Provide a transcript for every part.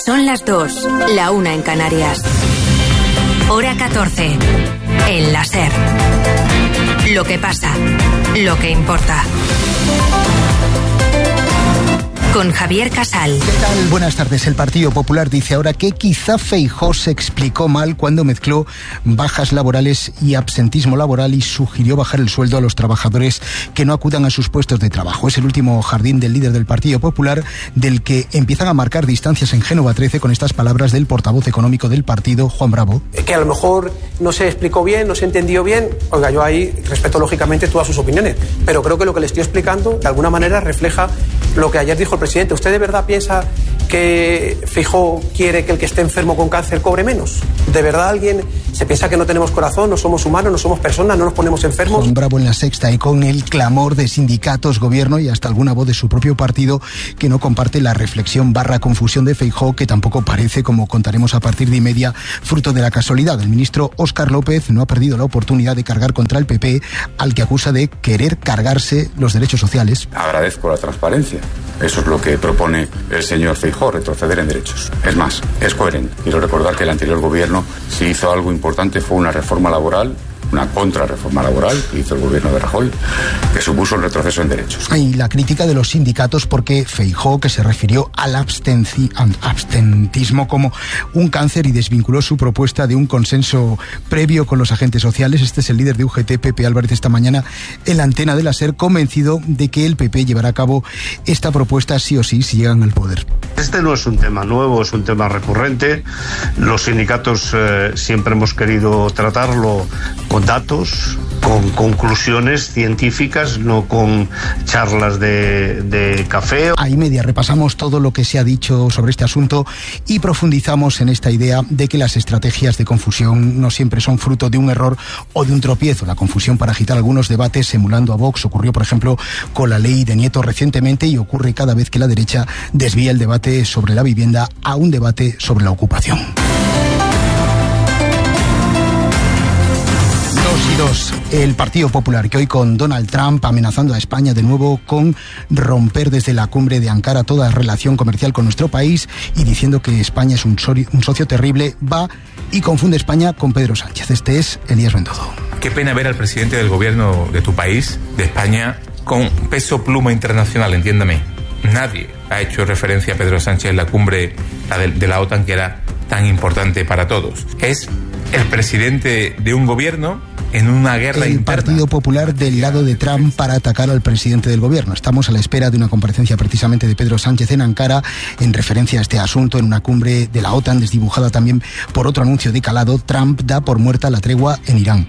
Son las 2, la 1 en Canarias. Hora 14. En la SER. Lo que pasa, lo que importa. Con Javier Casal. ¿Qué tal? Buenas tardes. El Partido Popular dice ahora que quizá Feijóo se explicó mal cuando mezcló bajas laborales y absentismo laboral y sugirió bajar el sueldo a los trabajadores que no acudan a sus puestos de trabajo. Es el último jardín del líder del Partido Popular, del que empiezan a marcar distancias en Génova 13 con estas palabras del portavoz económico del partido, Juan Bravo. Que a lo mejor no se explicó bien, no se entendió bien. Oiga, yo ahí respeto lógicamente todas sus opiniones, pero creo que lo que le estoy explicando de alguna manera refleja lo que ayer dijo el presidente. ¿Usted de verdad piensa que Feijóo quiere que el que esté enfermo con cáncer cobre menos? ¿De verdad alguien se piensa que no tenemos corazón, no somos humanos, no somos personas, no nos ponemos enfermos? Juan Bravo en La Sexta, y con el clamor de sindicatos, gobierno y hasta alguna voz de su propio partido que no comparte la reflexión / confusión de Feijóo, que tampoco parece, como contaremos a partir de 1:30, fruto de la casualidad. El ministro Óscar López no ha perdido la oportunidad de cargar contra el PP, al que acusa de querer cargarse los derechos sociales. Agradezco la transparencia. Eso es lo que propone el señor Feijóo, retroceder en derechos. Es más, es coherente. Quiero recordar que el anterior gobierno, si hizo algo importante, fue una reforma laboral, una contrarreforma laboral que hizo el gobierno de Rajoy, que supuso un retroceso en derechos. Y la crítica de los sindicatos porque Feijóo, que se refirió al abstentismo como un cáncer y desvinculó su propuesta de un consenso previo con los agentes sociales. Este es el líder de UGT, Pepe Álvarez, esta mañana en la antena de la SER, convencido de que el PP llevará a cabo esta propuesta sí o sí si llegan al poder. Este no es un tema nuevo, es un tema recurrente. Los sindicatos siempre hemos querido tratarlo con datos, con conclusiones científicas, no con charlas de café. A 1:30 repasamos todo lo que se ha dicho sobre este asunto y profundizamos en esta idea de que las estrategias de confusión no siempre son fruto de un error o de un tropiezo. La confusión para agitar algunos debates emulando a Vox ocurrió, por ejemplo, con la ley de Nieto recientemente y ocurre cada vez que la derecha desvía el debate sobre la vivienda a un debate sobre la ocupación. 2. El Partido Popular, que hoy con Donald Trump amenazando a España de nuevo con romper desde la cumbre de Ankara toda relación comercial con nuestro país y diciendo que España es un socio terrible, va y confunde España con Pedro Sánchez. Este es Elías Bendodo. Qué pena ver al presidente del gobierno de tu país, de España, con peso pluma internacional, entiéndame. Nadie ha hecho referencia a Pedro Sánchez en la cumbre de la OTAN, que era tan importante para todos. Es el presidente de un gobierno en una guerra interna. El Partido Popular del lado de Trump para atacar al presidente del gobierno. Estamos a la espera de una comparecencia precisamente de Pedro Sánchez en Ankara en referencia a este asunto en una cumbre de la OTAN desdibujada también por otro anuncio de calado. Trump da por muerta la tregua en Irán.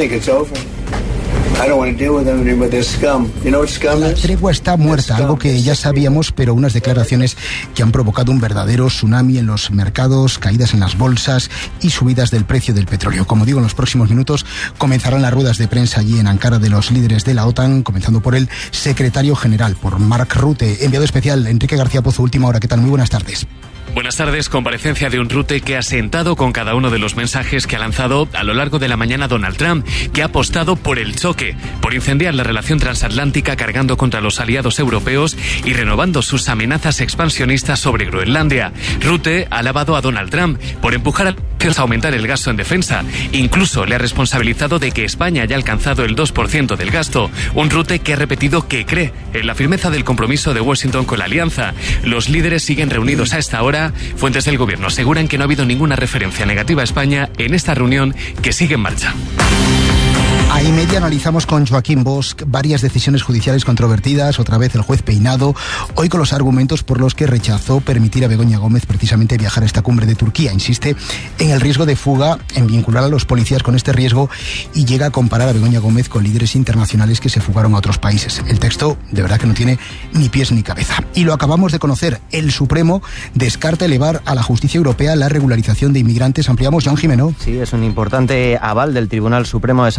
La tregua está muerta, algo que ya sabíamos, pero unas declaraciones que han provocado un verdadero tsunami en los mercados, caídas en las bolsas y subidas del precio del petróleo. Como digo, en los próximos minutos comenzarán las ruedas de prensa allí en Ankara de los líderes de la OTAN, comenzando por el secretario general, por Mark Rutte. Enviado especial, Enrique García Pozo, Última Hora. ¿Qué tal? Muy buenas tardes. Buenas tardes. Comparecencia de un Rutte que ha sentado con cada uno de los mensajes que ha lanzado a lo largo de la mañana Donald Trump, que ha apostado por el choque, por incendiar la relación transatlántica cargando contra los aliados europeos y renovando sus amenazas expansionistas sobre Groenlandia. Rutte ha alabado a Donald Trump por empujar a aumentar el gasto en defensa. Incluso le ha responsabilizado de que España haya alcanzado el 2% del gasto. Un Rutte que ha repetido que cree en la firmeza del compromiso de Washington con la alianza. Los líderes siguen reunidos a esta hora. Fuentes del gobierno aseguran que no ha habido ninguna referencia negativa a España en esta reunión que sigue en marcha. A 1:30 analizamos con Joaquín Bosch varias decisiones judiciales controvertidas, otra vez el juez Peinado, hoy con los argumentos por los que rechazó permitir a Begoña Gómez precisamente viajar a esta cumbre de Turquía. Insiste en el riesgo de fuga, en vincular a los policías con este riesgo y llega a comparar a Begoña Gómez con líderes internacionales que se fugaron a otros países. El texto de verdad que no tiene ni pies ni cabeza. Y lo acabamos de conocer, el Supremo descarta elevar a la justicia europea la regularización de inmigrantes. Ampliamos, Joan Jimeno. Sí, es un importante aval del Tribunal Supremo a esa regularización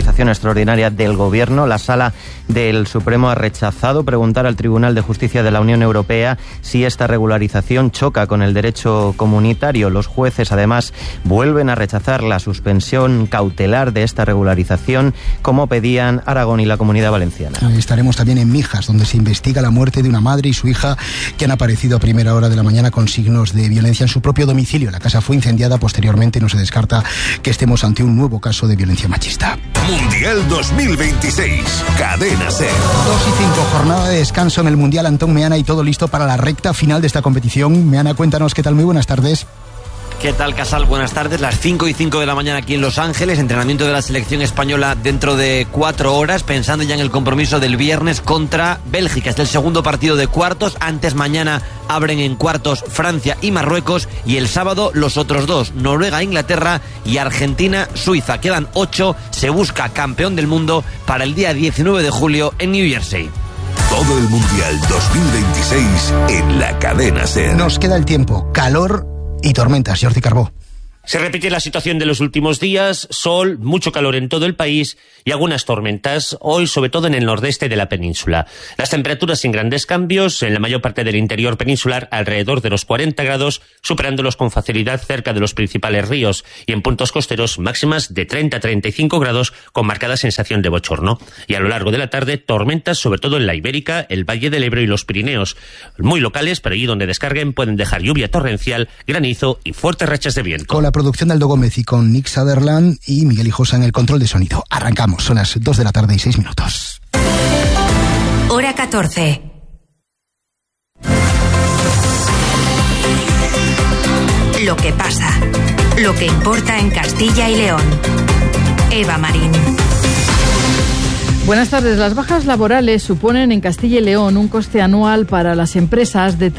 regularización extraordinaria del Gobierno. La Sala del Supremo ha rechazado preguntar al Tribunal de Justicia de la Unión Europea si esta regularización choca con el derecho comunitario. Los jueces, además, vuelven a rechazar la suspensión cautelar de esta regularización, como pedían Aragón y la Comunidad Valenciana. Estaremos también en Mijas, donde se investiga la muerte de una madre y su hija que han aparecido a primera hora de la mañana con signos de violencia en su propio domicilio. La casa fue incendiada posteriormente. No se descarta que estemos ante un nuevo caso de violencia machista. Mundial 2026, Cadena SER. 2:05, jornada de descanso en el Mundial. Antón Meana, y todo listo para la recta final de esta competición. Meana, cuéntanos qué tal. Muy buenas tardes. ¿Qué tal, Casal? Buenas tardes. Las 5:05 de la mañana aquí en Los Ángeles. Entrenamiento de la selección española dentro de 4 horas, pensando ya en el compromiso del viernes contra Bélgica. Es el segundo partido de cuartos. Antes, mañana abren en cuartos Francia y Marruecos. Y el sábado los otros dos, Noruega, Inglaterra y Argentina, Suiza. Quedan 8. Se busca campeón del mundo para el día 19 de julio en New Jersey. Todo el Mundial 2026 en la Cadena SER. Nos queda el tiempo, calor y tormentas. Jordi Carbó. Se repite la situación de los últimos días, sol, mucho calor en todo el país y algunas tormentas, hoy sobre todo en el nordeste de la península. Las temperaturas sin grandes cambios, en la mayor parte del interior peninsular alrededor de los 40 grados, superándolos con facilidad cerca de los principales ríos, y en puntos costeros máximas de 30 a 35 grados con marcada sensación de bochorno. Y a lo largo de la tarde, tormentas sobre todo en la Ibérica, el Valle del Ebro y los Pirineos, muy locales, pero allí donde descarguen pueden dejar lluvia torrencial, granizo y fuertes rachas de viento. Con la producción de Aldo Gómez y con Nick Sutherland y Miguel Hijosa en el control de sonido. Arrancamos, son las 2 de la tarde y 6 minutos. Hora 14. Lo que pasa, lo que importa en Castilla y León. Eva Marín. Buenas tardes. Las bajas laborales suponen en Castilla y León un coste anual para las empresas de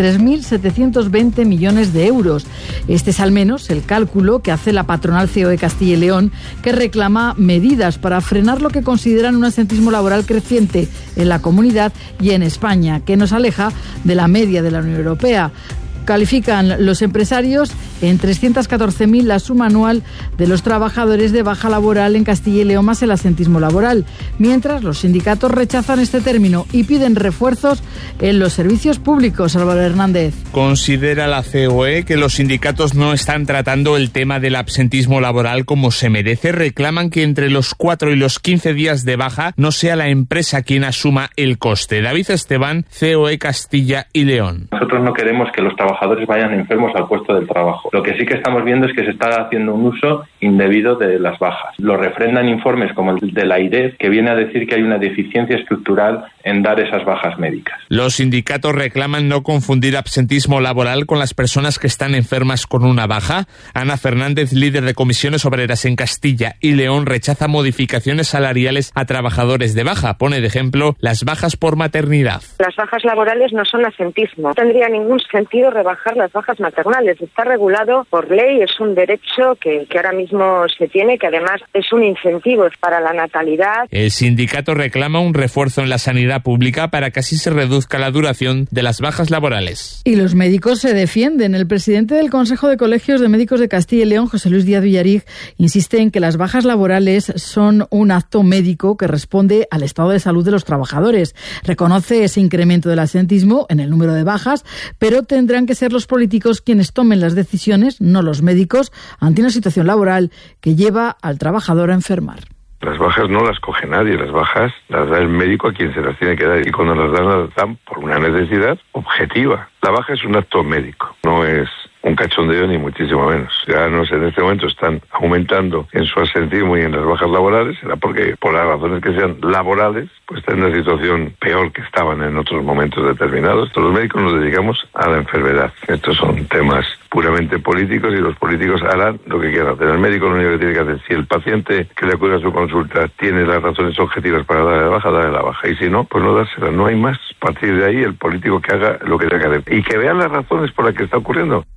3.720 millones de euros. Este es al menos el cálculo que hace la patronal COE Castilla y León, que reclama medidas para frenar lo que consideran un absentismo laboral creciente en la comunidad y en España, que nos aleja de la media de la Unión Europea. Califican los empresarios en 314.000 la suma anual de los trabajadores de baja laboral en Castilla y León más el absentismo laboral, mientras los sindicatos rechazan este término y piden refuerzos en los servicios públicos. Álvaro Hernández. Considera la COE que los sindicatos no están tratando el tema del absentismo laboral como se merece. Reclaman que entre los 4 y los 15 días de baja no sea la empresa quien asuma el coste. David Esteban, COE Castilla y León. Nosotros no queremos que los trabajadores vayan enfermos al puesto del trabajo. Lo que sí que estamos viendo es que se está haciendo un uso indebido de las bajas. Lo refrendan informes como el de la AIREF, que viene a decir que hay una deficiencia estructural en dar esas bajas médicas. Los sindicatos reclaman no confundir absentismo laboral con las personas que están enfermas con una baja. Ana Fernández, líder de comisiones obreras en Castilla y León, rechaza modificaciones salariales a trabajadores de baja. Pone de ejemplo las bajas por maternidad. Las bajas laborales no son absentismo. No tendría ningún sentido rebajar las bajas maternales. Está regulado por ley, es un derecho que ahora mismo se tiene, que además es un incentivo para la natalidad. El sindicato reclama un refuerzo en la sanidad pública para que así se reduzca la duración de las bajas laborales. Y los médicos se defienden. El presidente del Consejo de Colegios de Médicos de Castilla y León, José Luis Díaz Villarig, insiste en que las bajas laborales son un acto médico que responde al estado de salud de los trabajadores. Reconoce ese incremento del absentismo en el número de bajas, pero tendrán que ser los políticos quienes tomen las decisiones, no los médicos, ante una situación laboral que lleva al trabajador a enfermar. Las bajas no las coge nadie, las bajas las da el médico a quien se las tiene que dar, y cuando las dan por una necesidad objetiva. La baja es un acto médico, no es un cachondeo ni muchísimo menos. Ya no sé, en este momento están aumentando en su absentismo y en las bajas laborales, será porque por las razones que sean laborales, pues están en una situación peor que estaban en otros momentos determinados. Los médicos nos dedicamos a la enfermedad. Estos son temas puramente políticos y los políticos harán lo que quieran hacer. El médico lo único que tiene que hacer, si el paciente que le acude a su consulta tiene las razones objetivas para darle la baja, y si no, pues no dársela, no hay más. A partir de ahí, el político que haga lo que tenga que hacer y que vean las razones por las que está ocurriendo.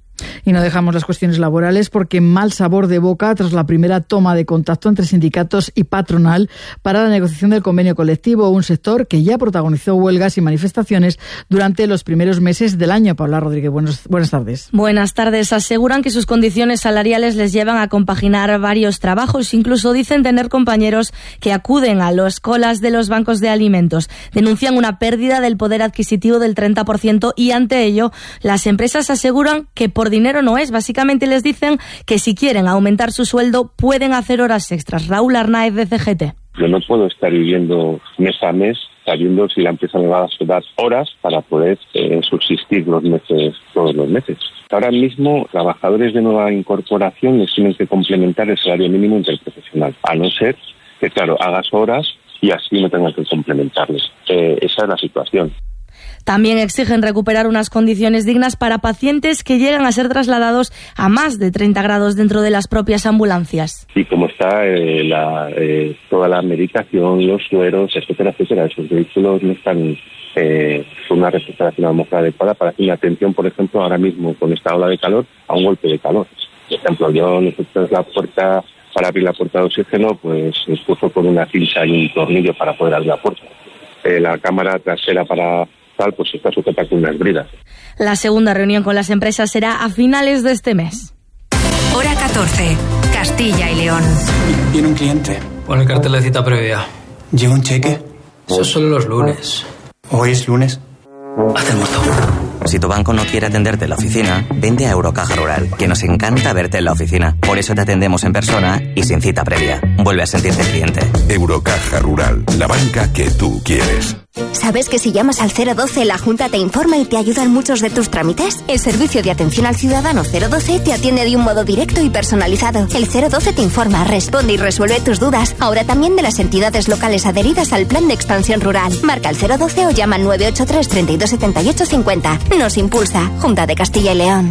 Y no dejamos las cuestiones laborales porque mal sabor de boca tras la primera toma de contacto entre sindicatos y patronal para la negociación del convenio colectivo, un sector que ya protagonizó huelgas y manifestaciones durante los primeros meses del año. Paula Rodríguez, buenas tardes. Buenas tardes. Aseguran que sus condiciones salariales les llevan a compaginar varios trabajos. Incluso dicen tener compañeros que acuden a las colas de los bancos de alimentos. Denuncian una pérdida del poder adquisitivo del 30% y ante ello las empresas aseguran que por dinero no es. Básicamente les dicen que si quieren aumentar su sueldo pueden hacer horas extras. Raúl Arnáez de CGT. Yo no puedo estar viviendo mes a mes sabiendo si la empresa me va a dar horas para poder subsistir todos los meses. Ahora mismo, trabajadores de nueva incorporación les tienen que complementar el salario mínimo interprofesional, a no ser que, claro, hagas horas y así no tengan que complementarles. Esa es la situación. También exigen recuperar unas condiciones dignas para pacientes que llegan a ser trasladados a más de 30 grados dentro de las propias ambulancias. Y como está toda la medicación, los sueros, etcétera, etcétera, esos vehículos no están con una recuperación a lo mejor adecuada para hacer una atención, por ejemplo, ahora mismo con esta ola de calor, a un golpe de calor. Por ejemplo, nosotros para abrir la puerta de oxígeno, pues nos puso con una cincha y un tornillo para poder abrir la puerta. La cámara trasera para pues está sujeta con unas bridas. La segunda reunión con las empresas será a finales de este mes. Hora 14, Castilla y León. Viene un cliente. Pon el cartel de cita previa. ¿Llega un cheque? Eso es solo los lunes. ¿Hoy es lunes? Haz el mozo. Si tu banco no quiere atenderte en la oficina, vende a Eurocaja Rural, que nos encanta verte en la oficina. Por eso te atendemos en persona y sin cita previa. Vuelve a sentirte cliente. Eurocaja Rural, la banca que tú quieres. ¿Sabes que si llamas al 012 la Junta te informa y te ayuda en muchos de tus trámites? El servicio de atención al ciudadano 012 te atiende de un modo directo y personalizado. El 012 te informa, responde y resuelve tus dudas. Ahora también de las entidades locales adheridas al Plan de Expansión Rural. Marca el 012 o llama al 983 32 78 50. Nos impulsa Junta de Castilla y León.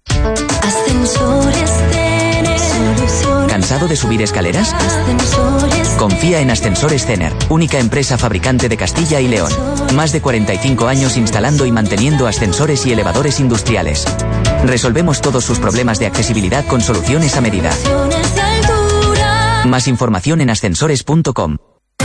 Ascensores Cener. ¿Cansado de subir escaleras? Confía en Ascensores Cener, única empresa fabricante de Castilla y León. Más de 45 años instalando y manteniendo ascensores y elevadores industriales. Resolvemos todos sus problemas de accesibilidad con soluciones a medida. Más información en ascensores.com.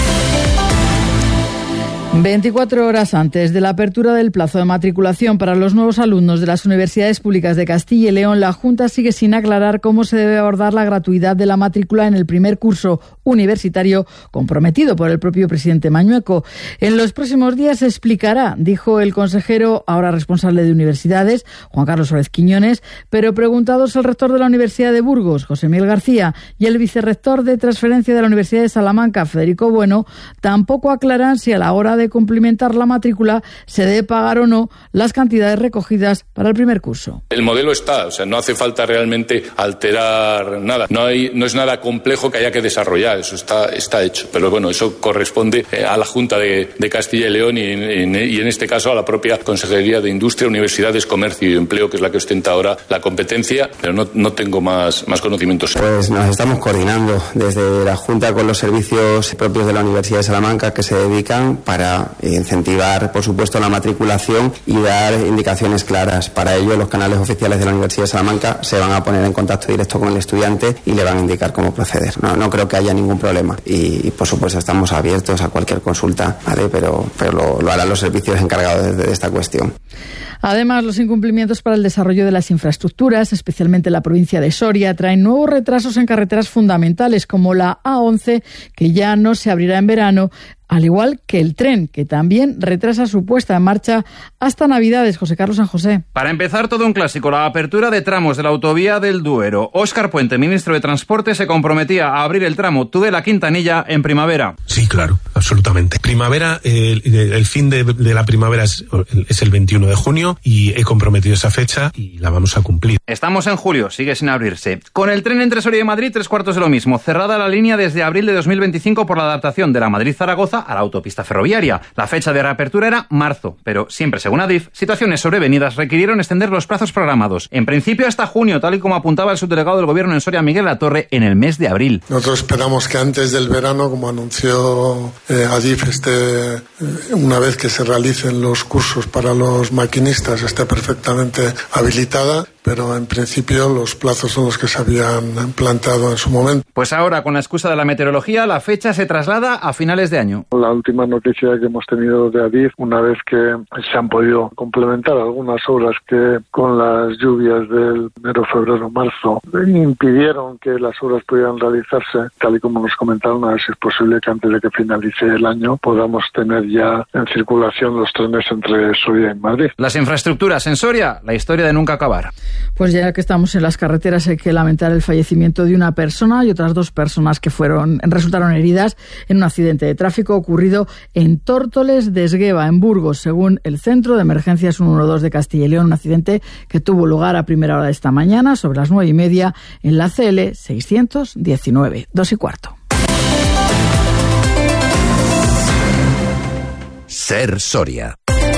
24 horas antes de la apertura del plazo de matriculación para los nuevos alumnos de las universidades públicas de Castilla y León, la Junta sigue sin aclarar cómo se debe abordar la gratuidad de la matrícula en el primer curso universitario comprometido por el propio presidente Mañueco. En los próximos días se explicará, dijo el consejero, ahora responsable de universidades, Juan Carlos Suárez Quiñones, pero preguntados el rector de la Universidad de Burgos, José Miguel García, y el vicerrector de transferencia de la Universidad de Salamanca, Federico Bueno, tampoco aclaran si a la hora de cumplimentar la matrícula se debe pagar o no las cantidades recogidas para el primer curso. El modelo está, no hace falta realmente alterar nada. No es nada complejo que haya que desarrollar, eso está hecho. Pero bueno, eso corresponde a la Junta de Castilla y León y en este caso a la propia Consejería de Industria, Universidades, Comercio y Empleo, que es la que ostenta ahora la competencia, pero no tengo más conocimientos. Pues nos estamos coordinando desde la Junta con los servicios propios de la Universidad de Salamanca que se dedican para incentivar, por supuesto, la matriculación y dar indicaciones claras. Para ello, los canales oficiales de la Universidad de Salamanca se van a poner en contacto directo con el estudiante y le van a indicar cómo proceder. No creo que haya ningún problema y por supuesto, estamos abiertos a cualquier consulta, ¿vale? Pero lo harán los servicios encargados de esta cuestión. Además, los incumplimientos para el desarrollo de las infraestructuras, especialmente en la provincia de Soria, traen nuevos retrasos en carreteras fundamentales como la A11, que ya no se abrirá en verano, al igual que el tren, que también retrasa su puesta en marcha hasta Navidades. José Carlos San José. Para empezar, todo un clásico, la apertura de tramos de la autovía del Duero. Óscar Puente, ministro de Transporte, se comprometía a abrir el tramo Tudela-Quintanilla en primavera. Sí, claro, absolutamente. Primavera, el fin de la primavera es el 21 de junio y he comprometido esa fecha y la vamos a cumplir. Estamos en julio, sigue sin abrirse. Con el tren entre Soria y Madrid, 3/4 de lo mismo. Cerrada la línea desde abril de 2025 por la adaptación de la Madrid-Zaragoza a la autopista ferroviaria. La fecha de reapertura era marzo, pero siempre según Adif, situaciones sobrevenidas requirieron extender los plazos programados. En principio hasta junio, tal y como apuntaba el subdelegado del Gobierno en Soria, Miguel Latorre, en el mes de abril. Nosotros esperamos que antes del verano, como anunció Adif, una vez que se realicen los cursos para los maquinistas, esté perfectamente habilitada pero en principio los plazos son los que se habían planteado en su momento. Pues ahora, con la excusa de la meteorología, la fecha se traslada a finales de año. La última noticia que hemos tenido de Adif, una vez que se han podido complementar algunas obras que con las lluvias del enero, febrero, marzo impidieron que las obras pudieran realizarse, tal y como nos comentaron, a ver si es posible que antes de que finalice el año podamos tener ya en circulación los trenes entre Soria y Madrid. Las infraestructuras en Soria, la historia de nunca acabar. Pues ya que estamos en las carreteras, hay que lamentar el fallecimiento de una persona y otras 2 personas que resultaron heridas en un accidente de tráfico ocurrido en Tórtoles de Esgueva, en Burgos, según el Centro de Emergencias 112 de Castilla y León. Un accidente que tuvo lugar a primera hora de esta mañana, sobre las 9:30, en la CL 619, 2:15. Ser Soria.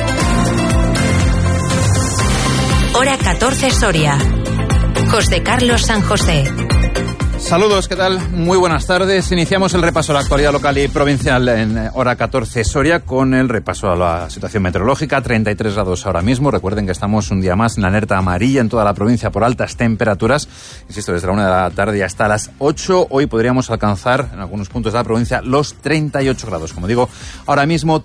Hora 14 Soria. José Carlos San José. Saludos, ¿qué tal? Muy buenas tardes. Iniciamos el repaso a la actualidad local y provincial en Hora 14 Soria con el repaso a la situación meteorológica. 33 grados ahora mismo. Recuerden que estamos un día más en la alerta amarilla en toda la provincia por altas temperaturas. Insisto, desde la 1 de la tarde hasta las 8. Hoy podríamos alcanzar en algunos puntos de la provincia los 38 grados. Como digo, ahora mismo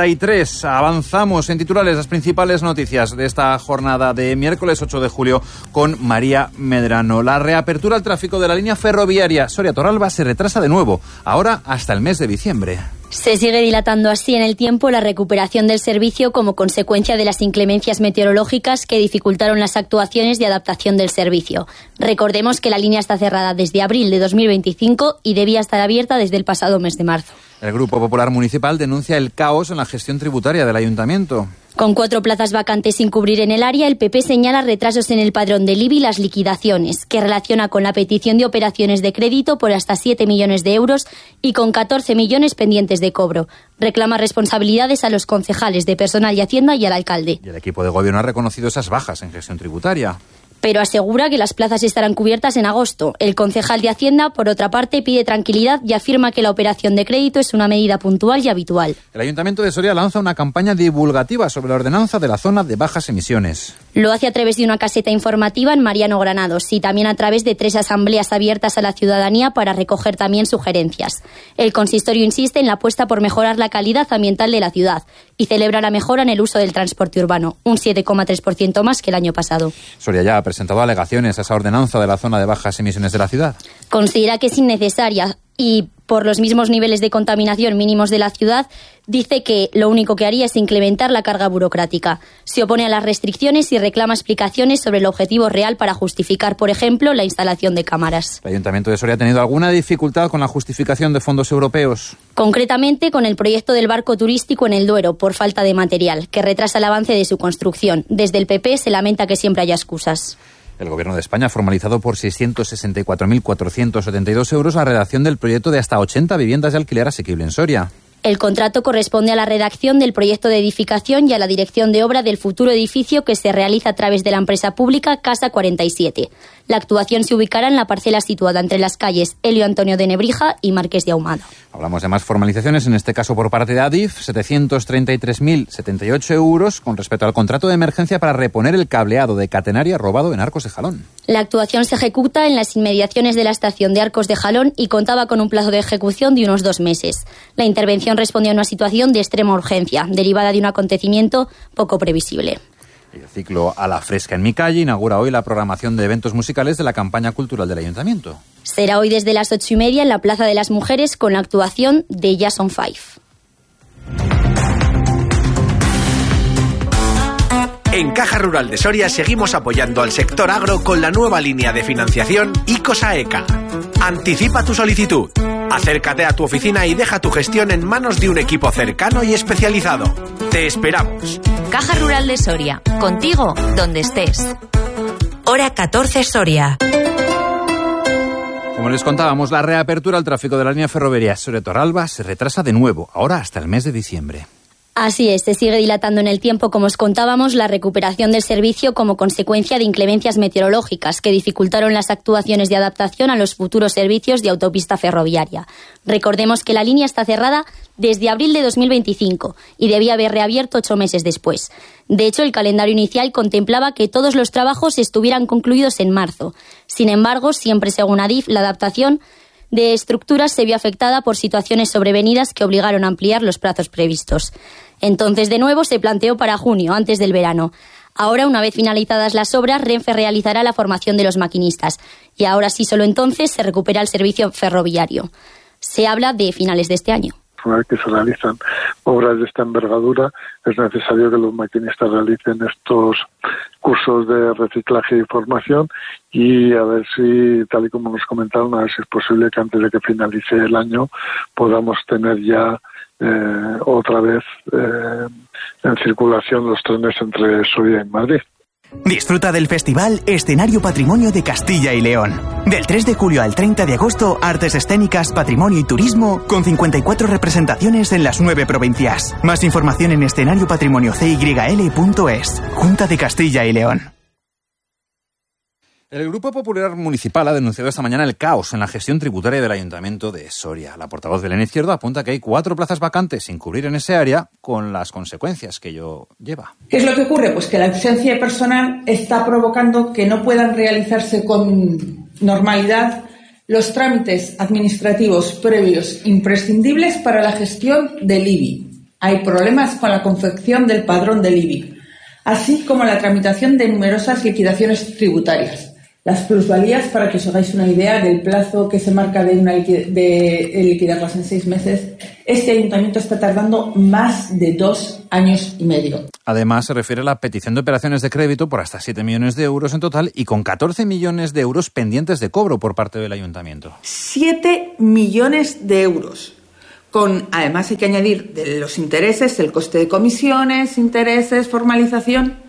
33. Avanzamos en titulares las principales noticias de esta jornada de miércoles 8 de julio con María Medrano. La reapertura al tráfico de la línea ferroviaria Soria-Torralba se retrasa de nuevo, ahora hasta el mes de diciembre. Se sigue dilatando así en el tiempo la recuperación del servicio como consecuencia de las inclemencias meteorológicas que dificultaron las actuaciones de adaptación del servicio. Recordemos que la línea está cerrada desde abril de 2025 y debía estar abierta desde el pasado mes de marzo. El Grupo Popular Municipal denuncia el caos en la gestión tributaria del ayuntamiento. Con 4 plazas vacantes sin cubrir en el área, el PP señala retrasos en el padrón del IBI y las liquidaciones, que relaciona con la petición de operaciones de crédito por hasta 7 millones de euros y con 14 millones pendientes de cobro. Reclama responsabilidades a los concejales de Personal y Hacienda y al alcalde. Y el equipo de gobierno ha reconocido esas bajas en gestión tributaria. Pero asegura que las plazas estarán cubiertas en agosto. El concejal de Hacienda, por otra parte, pide tranquilidad y afirma que la operación de crédito es una medida puntual y habitual. El Ayuntamiento de Soria lanza una campaña divulgativa sobre la ordenanza de la zona de bajas emisiones. Lo hace a través de una caseta informativa en Mariano Granados y también a través de 3 asambleas abiertas a la ciudadanía para recoger también sugerencias. El consistorio insiste en la apuesta por mejorar la calidad ambiental de la ciudad y celebra la mejora en el uso del transporte urbano, un 7,3% más que el año pasado. Soria ya ha presentado alegaciones a esa ordenanza de la zona de bajas emisiones de la ciudad. Considera que es innecesaria y por los mismos niveles de contaminación mínimos de la ciudad, dice que lo único que haría es incrementar la carga burocrática. Se opone a las restricciones y reclama explicaciones sobre el objetivo real para justificar, por ejemplo, la instalación de cámaras. ¿El Ayuntamiento de Soria ha tenido alguna dificultad con la justificación de fondos europeos? Concretamente con el proyecto del barco turístico en el Duero, por falta de material, que retrasa el avance de su construcción. Desde el PP se lamenta que siempre haya excusas. El Gobierno de España ha formalizado por 664.472 euros la redacción del proyecto de hasta 80 viviendas de alquiler asequible en Soria. El contrato corresponde a la redacción del proyecto de edificación y a la dirección de obra del futuro edificio que se realiza a través de la empresa pública Casa 47. La actuación se ubicará en la parcela situada entre las calles Helio Antonio de Nebrija y Marqués de Ahumada. Hablamos de más formalizaciones, en este caso por parte de Adif, 733.078 euros con respecto al contrato de emergencia para reponer el cableado de catenaria robado en Arcos de Jalón. La actuación se ejecuta en las inmediaciones de la estación de Arcos de Jalón y contaba con un plazo de ejecución de unos 2 meses. La intervención respondió a una situación de extrema urgencia, derivada de un acontecimiento poco previsible. El ciclo A la Fresca en mi calle inaugura hoy la programación de eventos musicales de la campaña cultural del Ayuntamiento. Será hoy desde las 8:30 en la Plaza de las Mujeres con la actuación de Jason 5. En Caja Rural de Soria seguimos apoyando al sector agro con la nueva línea de financiación ICOSAECA. Anticipa tu solicitud. Acércate a tu oficina y deja tu gestión en manos de un equipo cercano y especializado. Te esperamos. Caja Rural de Soria. Contigo, donde estés. Hora 14 Soria. Como les contábamos, la reapertura al tráfico de la línea ferroviaria Soria-Torralba se retrasa de nuevo, ahora hasta el mes de diciembre. Así es, se sigue dilatando en el tiempo, como os contábamos, la recuperación del servicio como consecuencia de inclemencias meteorológicas que dificultaron las actuaciones de adaptación a los futuros servicios de autopista ferroviaria. Recordemos que la línea está cerrada desde abril de 2025 y debía haber reabierto 8 meses después. De hecho, el calendario inicial contemplaba que todos los trabajos estuvieran concluidos en marzo. Sin embargo, siempre según Adif, la adaptación de estructuras se vio afectada por situaciones sobrevenidas que obligaron a ampliar los plazos previstos. Entonces, de nuevo, se planteó para junio, antes del verano. Ahora, una vez finalizadas las obras, Renfe realizará la formación de los maquinistas. Y ahora sí, solo entonces, se recupera el servicio ferroviario. Se habla de finales de este año. Una vez que se realizan obras de esta envergadura, es necesario que los maquinistas realicen estos cursos de reciclaje y formación y a ver si, tal y como nos comentaron, a ver si es posible que antes de que finalice el año podamos tener ya otra vez en circulación los trenes entre Soria y Madrid. Disfruta del festival Escenario Patrimonio de Castilla y León. Del 3 de julio al 30 de agosto, artes escénicas, patrimonio y turismo, con 54 representaciones en las 9 provincias. Más información en escenariopatrimoniocyl.es. Junta de Castilla y León. El Grupo Popular Municipal ha denunciado esta mañana el caos en la gestión tributaria del Ayuntamiento de Soria. La portavoz de la Izquierda apunta que hay 4 plazas vacantes sin cubrir en ese área, con las consecuencias que ello lleva. ¿Qué es lo que ocurre? Pues que la ausencia de personal está provocando que no puedan realizarse con normalidad los trámites administrativos previos imprescindibles para la gestión del IBI. Hay problemas con la confección del padrón del IBI, así como la tramitación de numerosas liquidaciones tributarias. Las plusvalías, para que os hagáis una idea del plazo que se marca de liquidarlas en 6 meses, este ayuntamiento está tardando más de 2 años y medio. Además, se refiere a la petición de operaciones de crédito por hasta 7 millones de euros en total y con 14 millones de euros pendientes de cobro por parte del ayuntamiento. 7 millones de euros. Además, hay que añadir de los intereses, el coste de comisiones, intereses, formalización.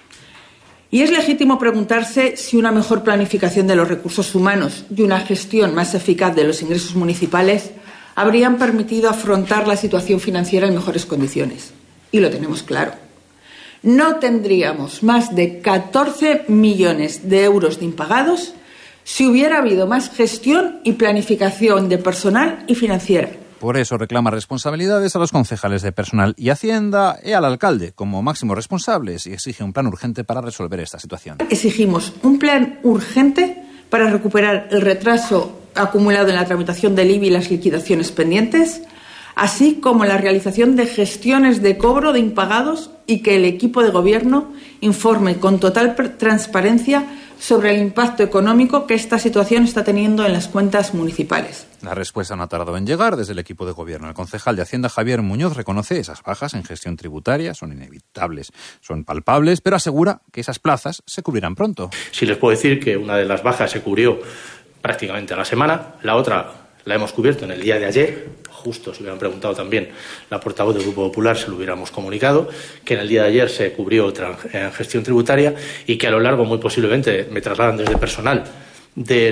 Y es legítimo preguntarse si una mejor planificación de los recursos humanos y una gestión más eficaz de los ingresos municipales habrían permitido afrontar la situación financiera en mejores condiciones. Y lo tenemos claro. No tendríamos más de 14 millones de euros de impagados si hubiera habido más gestión y planificación de personal y financiera. Por eso reclama responsabilidades a los concejales de Personal y Hacienda y al alcalde como máximos responsables y exige un plan urgente para resolver esta situación. Exigimos un plan urgente para recuperar el retraso acumulado en la tramitación del IBI y las liquidaciones pendientes, así como la realización de gestiones de cobro de impagados y que el equipo de gobierno informe con total transparencia sobre el impacto económico que esta situación está teniendo en las cuentas municipales. La respuesta no ha tardado en llegar desde el equipo de gobierno. El concejal de Hacienda, Javier Muñoz, reconoce esas bajas en gestión tributaria, son inevitables, son palpables, pero asegura que esas plazas se cubrirán pronto. Sí les puedo decir que una de las bajas se cubrió prácticamente a la semana, la otra la hemos cubierto en el día de ayer. Justo, si hubieran preguntado también la portavoz del Grupo Popular, se lo hubiéramos comunicado, que en el día de ayer se cubrió otra en gestión tributaria y que a lo largo, muy posiblemente, me trasladan desde Personal, de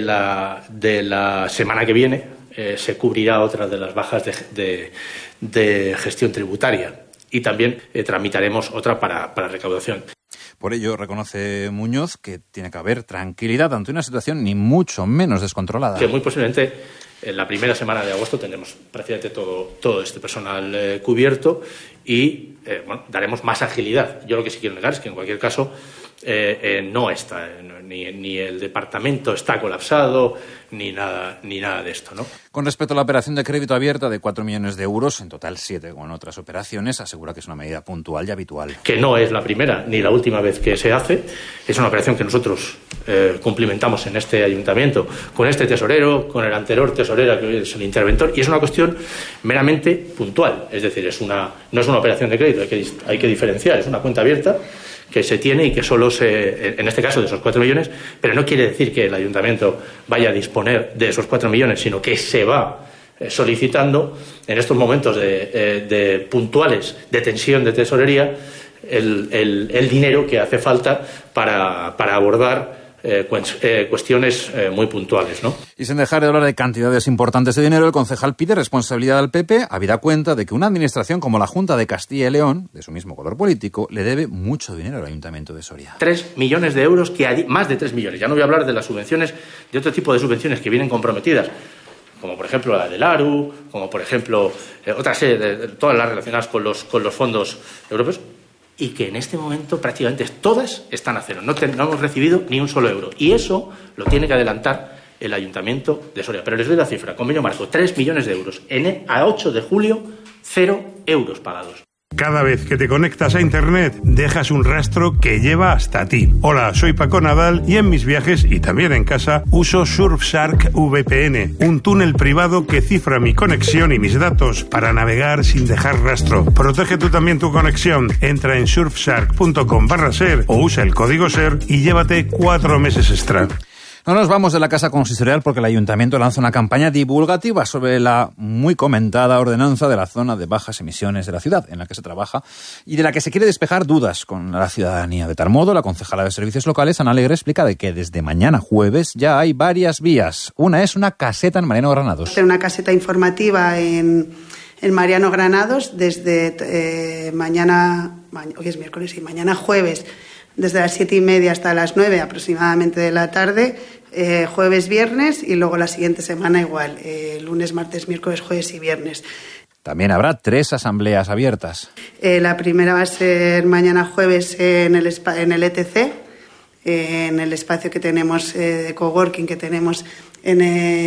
la semana que viene, se cubrirá otra de las bajas de gestión tributaria y también tramitaremos otra para recaudación. Por ello, reconoce Muñoz que tiene que haber tranquilidad ante una situación ni mucho menos descontrolada. Que muy posiblemente en la primera semana de agosto tendremos prácticamente todo este personal cubierto y daremos más agilidad. Yo lo que sí quiero negar es que en cualquier caso no está, ni el departamento está colapsado, ni nada de esto, ¿no? Con respecto a la operación de crédito abierta de 4 millones de euros, en total 7 con otras operaciones, asegura que es una medida puntual y habitual. Que no es la primera ni la última vez que se hace, es una operación que nosotros cumplimentamos en este ayuntamiento, con este tesorero, con el anterior tesorero que es el interventor, y es una cuestión meramente puntual, es decir, no es una operación de crédito, hay que diferenciar, es una cuenta abierta que se tiene y que solo en este caso de esos 4 millones, pero no quiere decir que el ayuntamiento vaya a disponer de esos 4 millones, sino que se va solicitando en estos momentos de puntuales de tensión de tesorería el dinero que hace falta para abordar cuestiones muy puntuales, ¿no? Y sin dejar de hablar de cantidades importantes de dinero, el concejal pide responsabilidad al PP, habida cuenta de que una administración como la Junta de Castilla y León, de su mismo color político, le debe mucho dinero al Ayuntamiento de Soria. 3 millones de euros, más de 3 millones. Ya no voy a hablar de las subvenciones, de otro tipo de subvenciones que vienen comprometidas, como por ejemplo la del ARU, como por ejemplo otra serie de todas las relacionadas con los fondos europeos, y que en este momento prácticamente todas están a cero. No hemos recibido ni un solo euro. Y eso lo tiene que adelantar el Ayuntamiento de Soria. Pero les doy la cifra, convenio marco, 3 millones de euros. A 8 de julio, 0 euros pagados. Cada vez que te conectas a Internet, dejas un rastro que lleva hasta ti. Hola, soy Paco Nadal y en mis viajes y también en casa uso Surfshark VPN, un túnel privado que cifra mi conexión y mis datos para navegar sin dejar rastro. Protege tú también tu conexión. Entra en surfshark.com/ser o usa el código SER y llévate 4 meses extra. No nos vamos de la casa consistorial porque el Ayuntamiento lanza una campaña divulgativa sobre la muy comentada ordenanza de la zona de bajas emisiones de la ciudad, en la que se trabaja y de la que se quiere despejar dudas con la ciudadanía. De tal modo, la concejala de Servicios Locales, Ana Alegre, explica de que desde mañana jueves ya hay varias vías. Una es una caseta en Mariano Granados. Una caseta informativa en Mariano Granados desde mañana, hoy es miércoles, y mañana jueves, desde las 7:30 hasta las 9 aproximadamente de la tarde, jueves, viernes, y luego la siguiente semana igual, lunes, martes, miércoles, jueves y viernes. También habrá 3 asambleas abiertas. La primera va a ser mañana jueves en el ETC, en el espacio que tenemos de coworking que tenemos en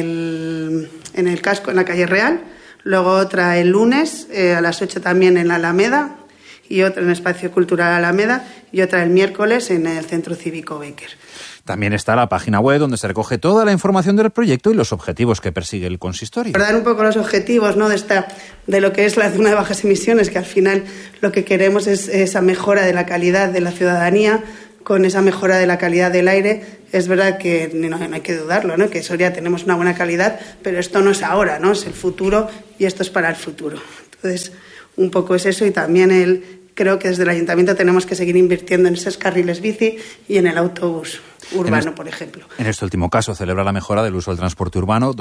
el casco, en la calle Real. Luego otra el lunes a las 8 también en la Alameda, y otra en el Espacio Cultural Alameda, y otra el miércoles en el Centro Cívico Becker. También está la página web donde se recoge toda la información del proyecto y los objetivos que persigue el consistorio. Dar un poco los objetivos, ¿no?, de lo que es la zona de bajas emisiones, que al final lo que queremos es esa mejora de la calidad de la ciudadanía. Con esa mejora de la calidad del aire, es verdad que no hay que dudarlo, ¿no?, que en Soria tenemos una buena calidad, pero esto no es ahora, ¿no?, es el futuro, y esto es para el futuro. Entonces, un poco es eso, y también creo que desde el Ayuntamiento tenemos que seguir invirtiendo en esos carriles bici y en el autobús urbano, por ejemplo. En este último caso, celebra la mejora del uso del transporte urbano,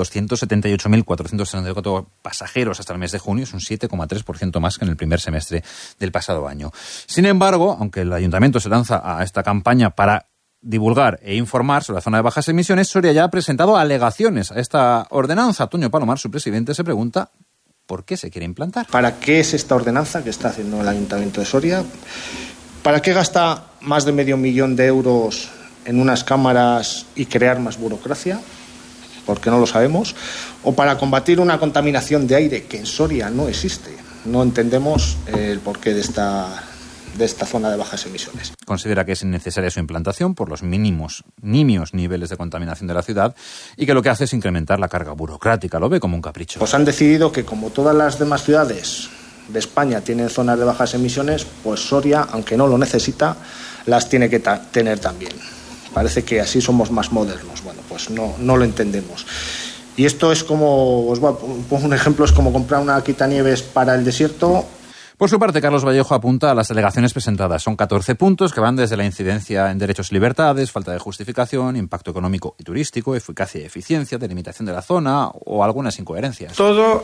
278.464 pasajeros hasta el mes de junio, es un 7,3% más que en el primer semestre del pasado año. Sin embargo, aunque el Ayuntamiento se lanza a esta campaña para divulgar e informar sobre la zona de bajas emisiones, Soria ya ha presentado alegaciones a esta ordenanza. Toño Palomar, su presidente, se pregunta ¿por qué se quiere implantar? ¿Para qué es esta ordenanza que está haciendo el Ayuntamiento de Soria? ¿Para qué gasta más de 500.000 de euros en unas cámaras y crear más burocracia? Porque no lo sabemos. ¿O para combatir una contaminación de aire que en Soria no existe? No entendemos el porqué de esta zona de bajas emisiones. Considera que es innecesaria su implantación por los nimios niveles de contaminación de la ciudad y que lo que hace es incrementar la carga burocrática. Lo ve como un capricho. Pues han decidido que como todas las demás ciudades de España tienen zonas de bajas emisiones, pues Soria, aunque no lo necesita, las tiene que tener también. Parece que así somos más modernos. Bueno, pues no lo entendemos. Y esto es como, os pongo un ejemplo, es como comprar una quitanieves para el desierto. Por su parte, Carlos Vallejo apunta a las alegaciones presentadas. Son 14 puntos que van desde la incidencia en derechos y libertades, falta de justificación, impacto económico y turístico, eficacia y eficiencia, delimitación de la zona o algunas incoherencias. Todo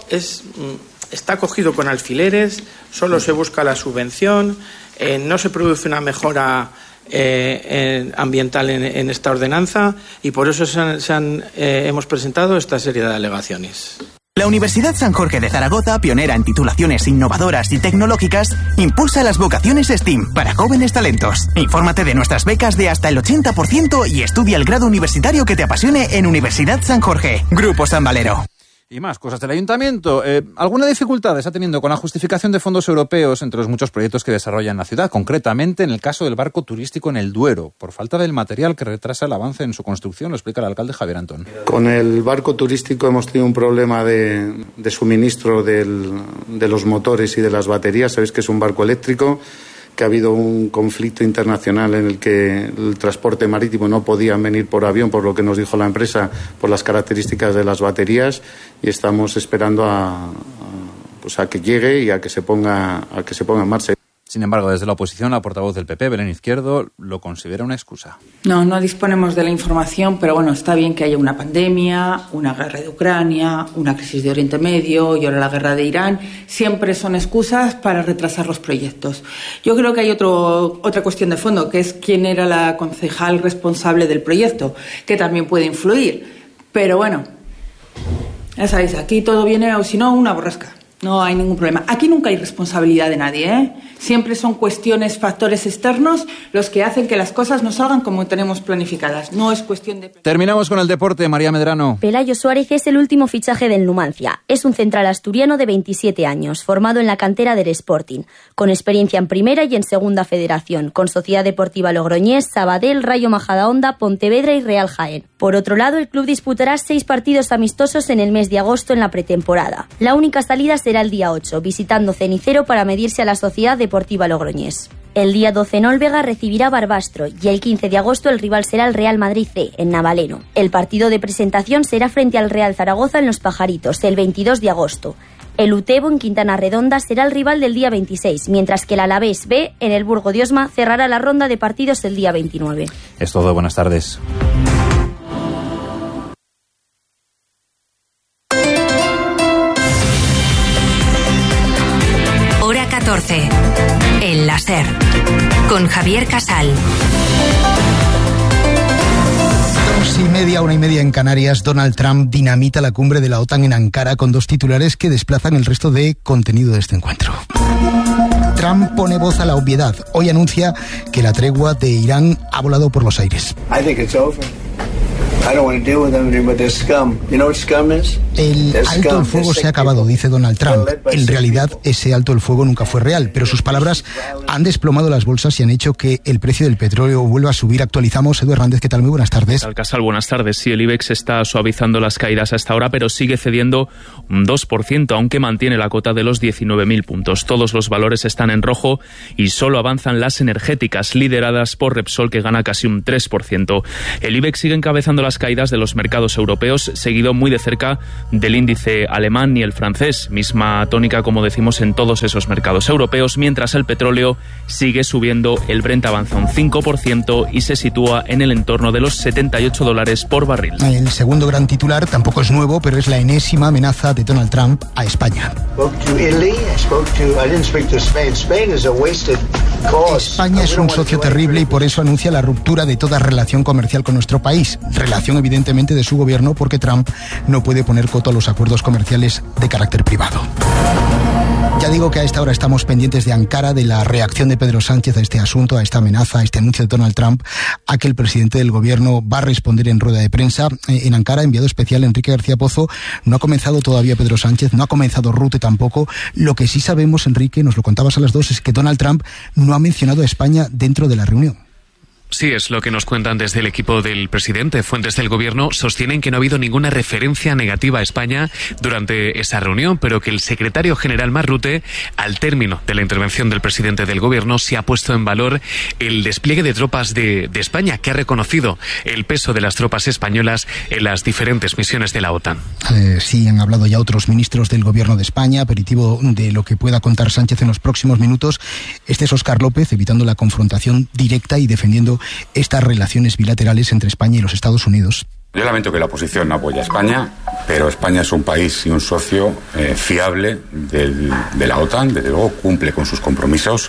está cogido con alfileres, solo se busca la subvención, no se produce una mejora ambiental en esta ordenanza, y por eso hemos presentado esta serie de alegaciones. La Universidad San Jorge de Zaragoza, pionera en titulaciones innovadoras y tecnológicas, impulsa las vocaciones STEAM para jóvenes talentos. Infórmate de nuestras becas de hasta el 80% y estudia el grado universitario que te apasione en Universidad San Jorge. Grupo San Valero. Y más cosas del Ayuntamiento. ¿Alguna dificultad está teniendo con la justificación de fondos europeos entre los muchos proyectos que desarrolla en la ciudad? Concretamente en el caso del barco turístico en el Duero, por falta del material que retrasa el avance en su construcción, lo explica el alcalde Javier Antón. Con el barco turístico hemos tenido un problema de suministro de los motores y de las baterías. Sabéis que es un barco eléctrico, que ha habido un conflicto internacional en el que el transporte marítimo no podía venir por avión, por lo que nos dijo la empresa, por las características de las baterías, y estamos esperando a que llegue y a que se ponga en marcha. Sin embargo, desde la oposición, la portavoz del PP, Belén Izquierdo, lo considera una excusa. No disponemos de la información, pero bueno, está bien que haya una pandemia, una guerra de Ucrania, una crisis de Oriente Medio y ahora la guerra de Irán. Siempre son excusas para retrasar los proyectos. Yo creo que hay otra cuestión de fondo, que es quién era la concejal responsable del proyecto, que también puede influir. Pero bueno, ya sabéis, aquí todo viene, o si no, una borrasca. No hay ningún problema. Aquí nunca hay responsabilidad de nadie, ¿eh? Siempre son cuestiones, factores externos los que hacen que las cosas no salgan como tenemos planificadas. No es cuestión de... Terminamos con el deporte, María Medrano. Pelayo Suárez es el último fichaje del Numancia. Es un central asturiano de 27 años, formado en la cantera del Sporting, con experiencia en Primera y en Segunda Federación, con Sociedad Deportiva Logroñés, Sabadell, Rayo Majadahonda, Pontevedra y Real Jaén. Por otro lado, el club disputará 6 partidos amistosos en el mes de agosto en la pretemporada. La única salida será el día 8, visitando Cenicero para medirse a la Sociedad Deportiva Logroñés. El día 12 en Olvega recibirá Barbastro y el 15 de agosto el rival será el Real Madrid C, en Navaleno. El partido de presentación será frente al Real Zaragoza en Los Pajaritos, el 22 de agosto. El Utebo en Quintana Redonda será el rival del día 26, mientras que el Alavés B en el Burgo de Osma cerrará la ronda de partidos el día 29. Es todo, buenas tardes. Hora 14. El láser. Con Javier Casal. 2:30, 1:30 en Canarias. Donald Trump dinamita la cumbre de la OTAN en Ankara con 2 titulares que desplazan el resto de contenido de este encuentro. Trump pone voz a la obviedad. Hoy anuncia que la tregua de Irán ha volado por los aires. El alto el fuego se ha acabado, dice Donald Trump. En realidad, ese alto el fuego nunca fue real, pero sus palabras han desplomado las bolsas y han hecho que el precio del petróleo vuelva a subir. Actualizamos. Edu Hernández, ¿qué tal? Muy buenas tardes. Casal, buenas tardes. Sí, el IBEX está suavizando las caídas hasta ahora, pero sigue cediendo un 2%, aunque mantiene la cota de los 19.000 puntos. Todos los valores están en rojo y solo avanzan las energéticas, lideradas por Repsol, que gana casi un 3%. El IBEX sigue encabezando las caídas de los mercados europeos, seguido muy de cerca del índice alemán y el francés, misma tónica, como decimos, en todos esos mercados europeos, mientras el petróleo sigue subiendo. El Brent avanza un 5% y se sitúa en el entorno de los $78 por barril. El segundo gran titular tampoco es nuevo, pero es la enésima amenaza de Donald Trump a España. España es un socio terrible y por eso anuncia la ruptura de toda relación comercial con nuestro país. Relación evidentemente de su gobierno, porque Trump no puede poner coto a los acuerdos comerciales de carácter privado. Ya digo que a esta hora estamos pendientes de Ankara, de la reacción de Pedro Sánchez a este asunto, a esta amenaza, a este anuncio de Donald Trump, a que el presidente del gobierno va a responder en rueda de prensa. En Ankara, enviado especial Enrique García Pozo, no ha comenzado todavía Pedro Sánchez, no ha comenzado Rutte tampoco. Lo que sí sabemos, Enrique, nos lo contabas a las 2, es que Donald Trump no ha mencionado a España dentro de la reunión. Sí, es lo que nos cuentan desde el equipo del presidente. Fuentes del gobierno sostienen que no ha habido ninguna referencia negativa a España durante esa reunión, pero que el secretario general Marc Rutte, al término de la intervención del presidente del gobierno, se ha puesto en valor el despliegue de tropas de España, que ha reconocido el peso de las tropas españolas en las diferentes misiones de la OTAN. Sí, han hablado ya otros ministros del gobierno de España, aperitivo de lo que pueda contar Sánchez en los próximos minutos. Este es Óscar López, evitando la confrontación directa y defendiendo estas relaciones bilaterales entre España y los Estados Unidos. Yo lamento que la oposición no apoye a España, pero España es un país y un socio fiable de la OTAN. Desde luego cumple con sus compromisos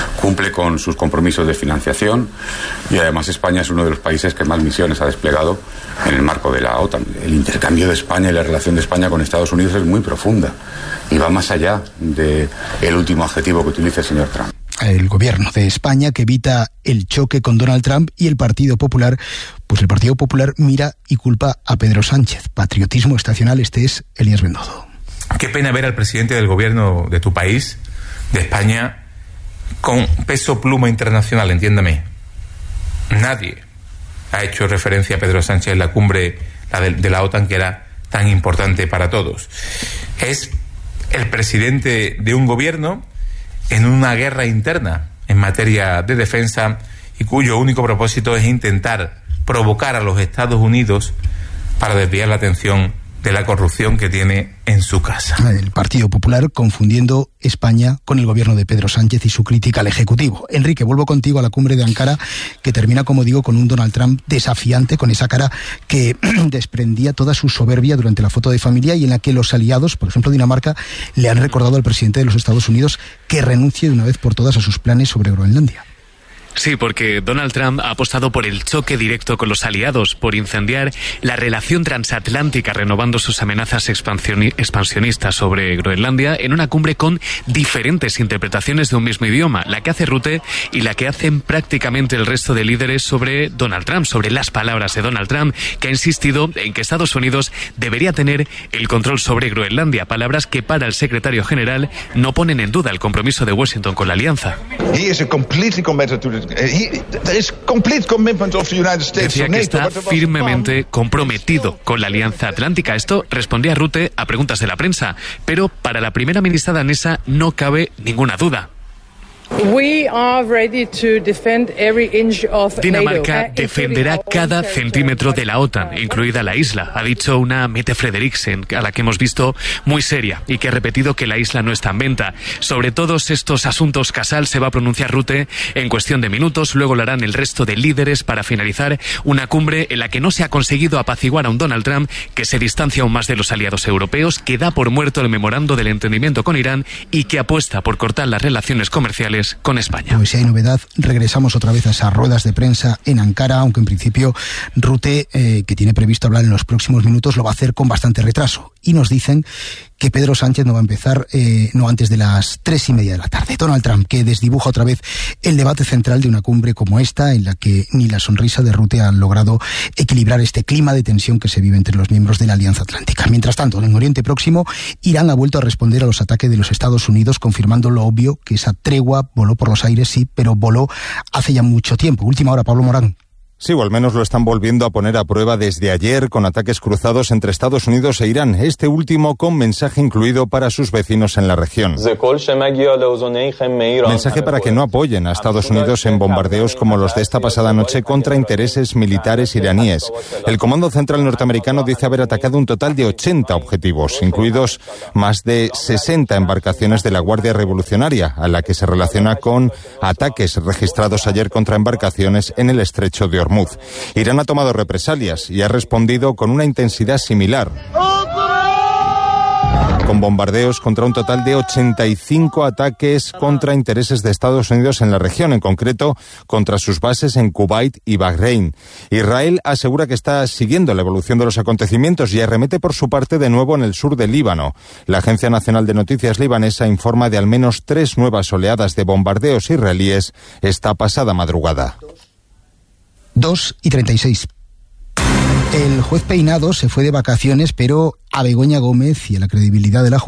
de financiación, y además España es uno de los países que más misiones ha desplegado en el marco de la OTAN. El intercambio de España y la relación de España con Estados Unidos es muy profunda y va más allá del último adjetivo que utiliza el señor Trump. El gobierno de España, que evita el choque con Donald Trump, y el Partido Popular, pues el Partido Popular mira y culpa a Pedro Sánchez. Patriotismo estacional. Este es Elías Bendodo. Qué pena ver al presidente del gobierno de tu país, de España, con peso pluma internacional, entiéndame. Nadie ha hecho referencia a Pedro Sánchez en la cumbre de la OTAN, que era tan importante para todos. Es el presidente de un gobierno en una guerra interna en materia de defensa, y cuyo único propósito es intentar provocar a los Estados Unidos para desviar la atención de la corrupción que tiene en su casa. El Partido Popular confundiendo España con el gobierno de Pedro Sánchez y su crítica al Ejecutivo. Enrique, vuelvo contigo a la cumbre de Ankara, que termina, como digo, con un Donald Trump desafiante, con esa cara que desprendía toda su soberbia durante la foto de familia y en la que los aliados, por ejemplo Dinamarca, le han recordado al presidente de los Estados Unidos que renuncie de una vez por todas a sus planes sobre Groenlandia. Sí, porque Donald Trump ha apostado por el choque directo con los aliados, por incendiar la relación transatlántica, renovando sus amenazas expansionistas sobre Groenlandia en una cumbre con diferentes interpretaciones de un mismo idioma, la que hace Rutte y la que hacen prácticamente el resto de líderes sobre Donald Trump, sobre las palabras de Donald Trump, que ha insistido en que Estados Unidos debería tener el control sobre Groenlandia, palabras que para el secretario general no ponen en duda el compromiso de Washington con la alianza. Decía que está firmemente comprometido con la Alianza Atlántica. Esto respondía Rutte a preguntas de la prensa, pero para la primera ministra danesa no cabe ninguna duda. Dinamarca defenderá cada centímetro de la OTAN, incluida la isla, ha dicho una Mette Frederiksen, a la que hemos visto muy seria y que ha repetido que la isla no está en venta. Sobre todos estos asuntos, Casal se va a pronunciar Rutte en cuestión de minutos, luego lo harán el resto de líderes para finalizar una cumbre en la que no se ha conseguido apaciguar a un Donald Trump que se distancia aún más de los aliados europeos, que da por muerto el memorando del entendimiento con Irán y que apuesta por cortar las relaciones comerciales con España. Pues si hay novedad, regresamos otra vez a esas ruedas de prensa en Ankara, aunque en principio Rutte, que tiene previsto hablar en los próximos minutos, lo va a hacer con bastante retraso. Y nos dicen que Pedro Sánchez no va a empezar no antes de las 3:30 de la tarde. Donald Trump, que desdibuja otra vez el debate central de una cumbre como esta, en la que ni la sonrisa de Rutte han logrado equilibrar este clima de tensión que se vive entre los miembros de la Alianza Atlántica. Mientras tanto, en Oriente Próximo, Irán ha vuelto a responder a los ataques de los Estados Unidos, confirmando lo obvio, que esa tregua voló por los aires, sí, pero voló hace ya mucho tiempo. Última hora, Pablo Morán. Sí, o al menos lo están volviendo a poner a prueba desde ayer con ataques cruzados entre Estados Unidos e Irán, este último con mensaje incluido para sus vecinos en la región. Mensaje para que no apoyen a Estados Unidos en bombardeos como los de esta pasada noche contra intereses militares iraníes. El Comando Central norteamericano dice haber atacado un total de 80 objetivos, incluidos más de 60 embarcaciones de la Guardia Revolucionaria, a la que se relaciona con ataques registrados ayer contra embarcaciones en el estrecho de Hormuz. Irán ha tomado represalias y ha respondido con una intensidad similar, con bombardeos contra un total de 85 ataques contra intereses de Estados Unidos en la región, en concreto contra sus bases en Kuwait y Bahrein. Israel asegura que está siguiendo la evolución de los acontecimientos y arremete por su parte de nuevo en el sur del Líbano. La Agencia Nacional de Noticias libanesa informa de al menos 3 nuevas oleadas de bombardeos israelíes esta pasada madrugada. 2:36. El juez Peinado se fue de vacaciones, pero a Begoña Gómez y a la credibilidad de la justicia